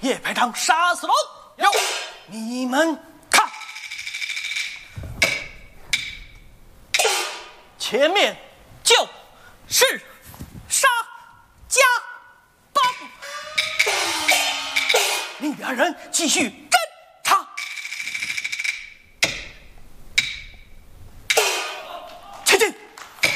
叶排长杀死龙。有，你们看，前面就是沙家浜。你两人继续